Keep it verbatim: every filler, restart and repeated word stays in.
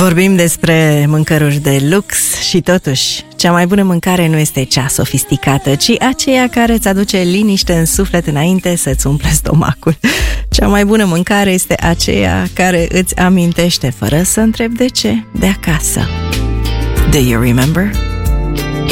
Vorbim despre mâncăruri de lux și totuși cea mai bună mâncare nu este cea sofisticată, ci aceea care îți aduce liniște în suflet înainte să-ți umple stomacul. Cea mai bună mâncare este aceea care îți amintește, fără să întrebi de ce, de acasă. Do you remember?